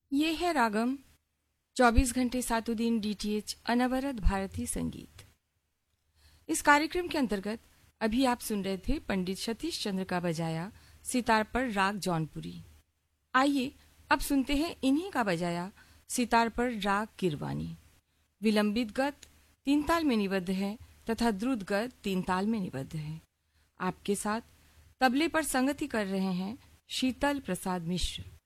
ये है रागम 24 घंटे सातों दिन डीटीएच अनवरत भारतीय संगीत। इस कार्यक्रम के अंतर्गत अभी आप सुन रहे थे पंडित सतीश चंद्र का बजाया सितार पर राग जौनपुरी। आइए अब सुनते हैं इन्हीं का बजाया सितार पर राग किरवानी। विलंबित गत 3 ताल में निबद्ध है तथा द्रुत गत 3 ताल में निबद्ध है। आपके साथ तबले पर संगति कर रहे हैं शीतल प्रसाद मिश्र।